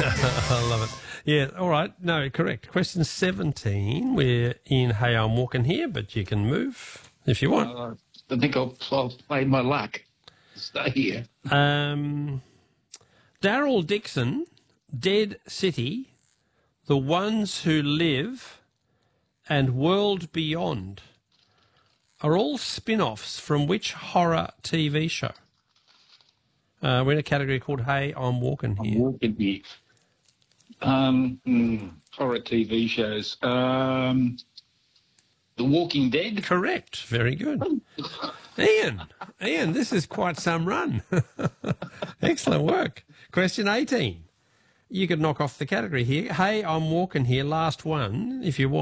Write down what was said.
I love it. Yeah, all right. No, correct. Question 17. We're in Hey, I'm Walking Here, but you can move if you want. I think I'll play my luck to stay here. Daryl Dixon, Dead City, The Ones Who Live, and World Beyond are all spin-offs from which horror TV show? We're in a category called Hey, I'm Walking Here. I'm walking here. Horror TV shows. The Walking Dead. Correct. Very good. Ian, this is quite some run. Excellent work. Question 18. You could knock off the category here. Hey, I'm Walking Here, last one, if you want.